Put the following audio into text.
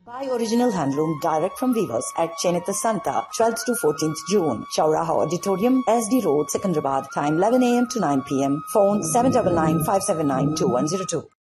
Buy original handloom direct from weavers at Chenita Santa, 12th to 14th June. Chauraha Auditorium, SD Road, Secunderabad. Time 11 a.m. to 9 p.m. Phone 799 579 2102.